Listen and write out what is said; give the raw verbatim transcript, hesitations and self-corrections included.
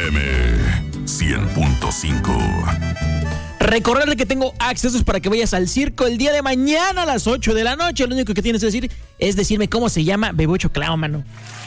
M cien punto cinco. Recordarle que tengo accesos para que vayas al circo el día de mañana a las ocho de la noche. Lo único que tienes que decir es decirme cómo se llama Bebocho Clown, mano.